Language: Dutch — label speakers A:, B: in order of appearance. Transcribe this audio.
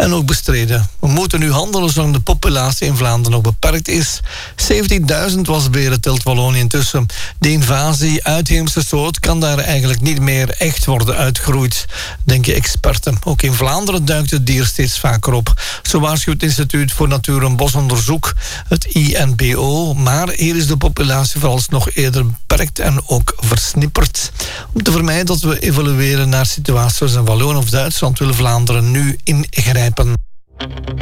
A: en ook bestreden. We moeten nu handelen zolang de populatie in Vlaanderen nog beperkt is. 70.000 wasberen telt Wallonië intussen. De invasie uitheemse soort kan daar eigenlijk niet meer echt worden uitgeroeid, denken experten. Ook in Vlaanderen duikt het dier steeds vaker op. Zo waarschuwt het Instituut voor Natuur- en Bosonderzoek, het INBO. Maar hier is de populatie vooralsnog eerder beperkt en ook versnipperd. Om te vermijden dat we evolueren naar situaties in Wallonië of Duitsland wil Vlaanderen nu ingrijpen.